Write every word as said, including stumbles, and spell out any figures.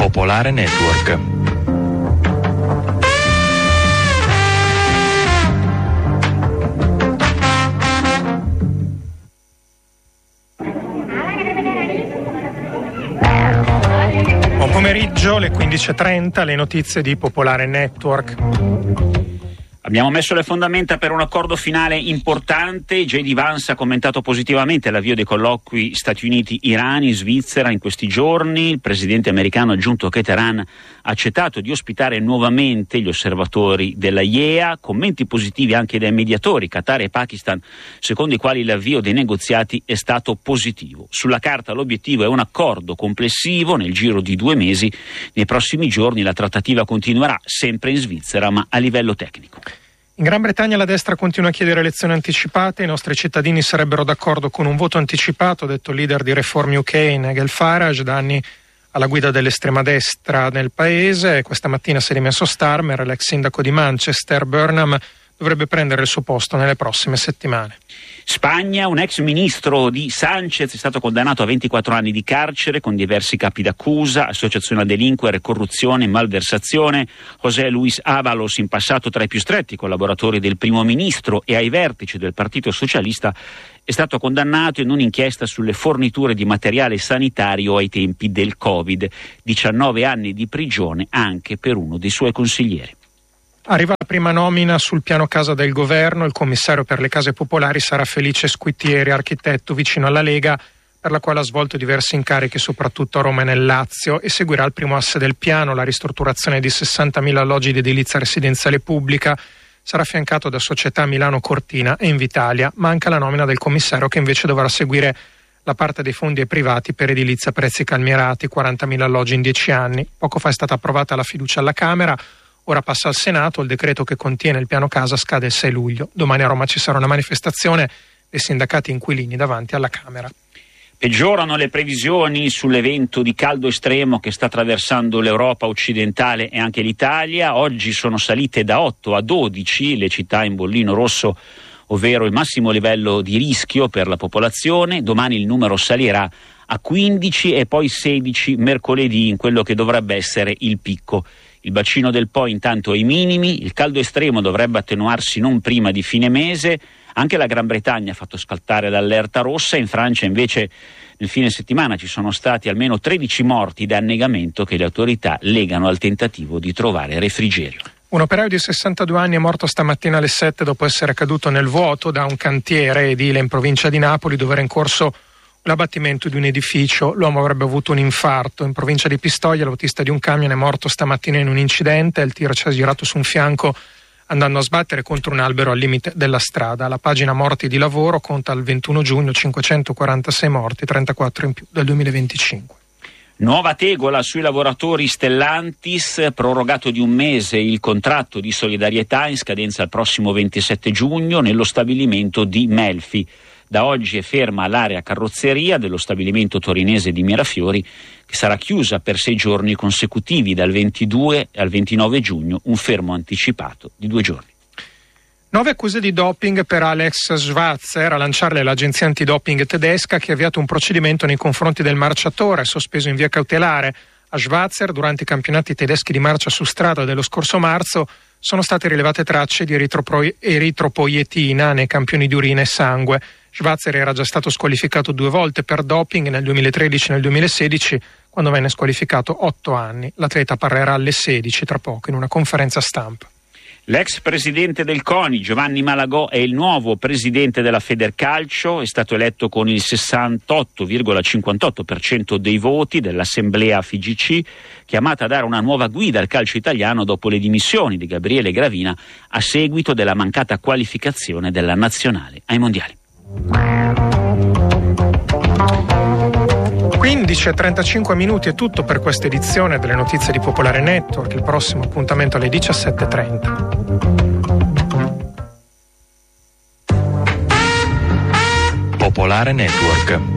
Popolare Network. Buon pomeriggio, le quindici e trenta, le notizie di Popolare Network. Abbiamo messo le fondamenta per un accordo finale importante. J D Vance ha commentato positivamente l'avvio dei colloqui Stati Uniti-Iran in Svizzera in questi giorni. Il presidente americano ha aggiunto che Teheran ha accettato di ospitare nuovamente gli osservatori della I E A. Commenti positivi anche dai mediatori Qatar e Pakistan, secondo i quali l'avvio dei negoziati è stato positivo. Sulla carta l'obiettivo è un accordo complessivo nel giro di due mesi. Nei prossimi giorni la trattativa continuerà sempre in Svizzera, ma a livello tecnico. In Gran Bretagna la destra continua a chiedere elezioni anticipate. I nostri cittadini sarebbero d'accordo con un voto anticipato, ha detto il leader di Reform U K, Nigel Farage, da anni alla guida dell'estrema destra nel paese. Questa mattina si è dimesso Starmer, l'ex sindaco di Manchester. Burnham dovrebbe prendere il suo posto nelle prossime settimane. Spagna, un ex ministro di Sanchez è stato condannato a ventiquattro anni di carcere con diversi capi d'accusa, associazione a delinquere, corruzione e malversazione. José Luis Ábalos, in passato tra i più stretti collaboratori del primo ministro e ai vertici del Partito Socialista, è stato condannato in un'inchiesta sulle forniture di materiale sanitario ai tempi del Covid. diciannove anni di prigione anche per uno dei suoi consiglieri. Arriva la prima nomina sul piano casa del governo. Il commissario per le case popolari sarà Felice Squittieri, architetto vicino alla Lega, per la quale ha svolto diversi incarichi soprattutto a Roma e nel Lazio, e seguirà il primo asse del piano, la ristrutturazione di sessantamila alloggi di edilizia residenziale pubblica. Sarà affiancato da società Milano Cortina e Invitalia. Manca la nomina del commissario, che invece dovrà seguire la parte dei fondi ai privati per edilizia a prezzi calmierati, quarantamila alloggi in dieci anni. Poco fa è stata approvata la fiducia alla Camera. Ora passa al Senato. Il decreto che contiene il piano casa scade il sei luglio. Domani a Roma ci sarà una manifestazione dei sindacati inquilini davanti alla Camera. Peggiorano le previsioni sull'evento di caldo estremo che sta attraversando l'Europa occidentale e anche l'Italia. Oggi sono salite da otto a dodici le città in bollino rosso, ovvero il massimo livello di rischio per la popolazione. Domani il numero salirà a quindici e poi sedici mercoledì, in quello che dovrebbe essere il picco. Il bacino del Po intanto è ai minimi, il caldo estremo dovrebbe attenuarsi non prima di fine mese. Anche la Gran Bretagna ha fatto scattare l'allerta rossa. In Francia invece nel fine settimana ci sono stati almeno tredici morti da annegamento che le autorità legano al tentativo di trovare refrigerio. Un operaio di sessantadue anni è morto stamattina alle sette dopo essere caduto nel vuoto da un cantiere edile in provincia di Napoli, dove era in corso l'abbattimento di un edificio. L'uomo avrebbe avuto un infarto. In provincia di Pistoia l'autista di un camion è morto stamattina in un incidente. Il tiro ci ha girato su un fianco andando a sbattere contro un albero al limite della strada. La pagina morti di lavoro conta al ventuno giugno cinquecentoquarantasei morti, trentaquattro in più del duemilaventicinque. Nuova tegola sui lavoratori Stellantis, prorogato di un mese il contratto di solidarietà in scadenza al prossimo ventisette giugno nello stabilimento di Melfi. Da oggi è ferma l'area carrozzeria dello stabilimento torinese di Mirafiori, che sarà chiusa per sei giorni consecutivi dal ventidue al ventinove giugno, un fermo anticipato di due giorni. Nove accuse di doping per Alex Schwarzer, a lanciarle l'agenzia antidoping tedesca, che ha avviato un procedimento nei confronti del marciatore, sospeso in via cautelare. A Schwarzer, durante i campionati tedeschi di marcia su strada dello scorso marzo, sono state rilevate tracce di eritropro- eritropoietina nei campioni di urina e sangue. Schwarzer era già stato squalificato due volte per doping, nel duemilatredici e nel duemilasedici, quando venne squalificato otto anni. L'atleta parlerà alle sedici tra poco in una conferenza stampa. L'ex presidente del CONI, Giovanni Malagò, è il nuovo presidente della Federcalcio. È stato eletto con il sessantotto virgola cinquantotto per cento dei voti dell'assemblea F I G C, chiamata a dare una nuova guida al calcio italiano dopo le dimissioni di Gabriele Gravina a seguito della mancata qualificazione della nazionale ai mondiali. quindici e trentacinque minuti è tutto per questa edizione delle notizie di Popolare Network. Il prossimo appuntamento alle diciassette e trenta. Popolare Network.